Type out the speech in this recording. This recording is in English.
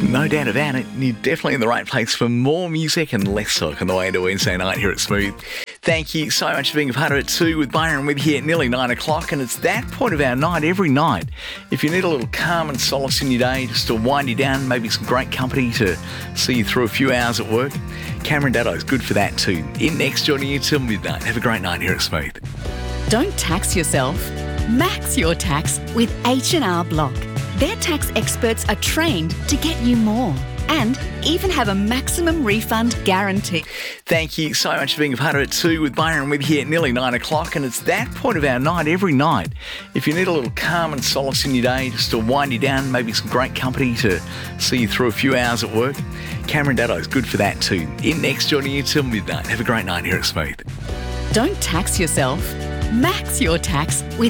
No doubt about it. You're definitely in the right place for more music and less talk on the way into Wednesday night here at Smooth. Thank you so much for being a part of it too with Byron with you at nearly 9 o'clock, and it's that point of our night every night. If you need a little calm and solace in your day, just to wind you down, maybe some great company to see you through a few hours at work, Cameron Daddo is good for that too. In next, joining you till midnight. Have a great night here at Smooth. Don't tax yourself. Max your tax with H&R Block. Their tax experts are trained to get you more and even have a maximum refund guarantee. Thank you so much for being a part of it too with Byron with you at nearly 9 o'clock, and it's that point of our night every night. If you need a little calm and solace in your day, just to wind you down, maybe some great company to see you through a few hours at work, Cameron Daddo is good for that too. In next, joining you till midnight. Have a great night here at Smooth. Don't tax yourself. Max your tax with